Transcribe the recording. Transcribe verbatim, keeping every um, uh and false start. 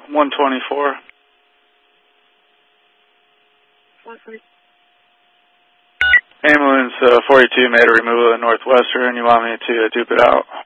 one twenty-four. Ambulance uh, forty-two made a removal at Northwestern. You want me to uh, dupe it out?